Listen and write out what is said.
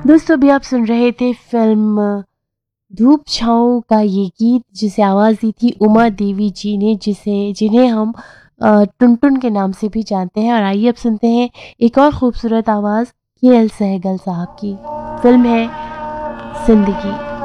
दोस्तों अभी आप सुन रहे थे फिल्म धूप छाँव का ये गीत, जिसे आवाज़ दी थी उमा देवी जी ने, जिन्हें हम टुनटुन के नाम से भी जानते हैं। और आइए अब सुनते हैं एक और खूबसूरत आवाज़ के एल सहगल साहब की। फिल्म है जिंदगी।